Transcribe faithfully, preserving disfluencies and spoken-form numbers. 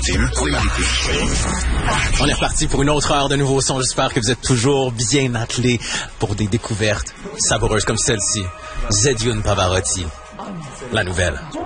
maritime. On est reparti pour une autre heure de nouveaux sons. J'espère que vous êtes toujours bien attelés pour des découvertes savoureuses comme celle-ci. Zedioun Pavarotti, la nouvelle.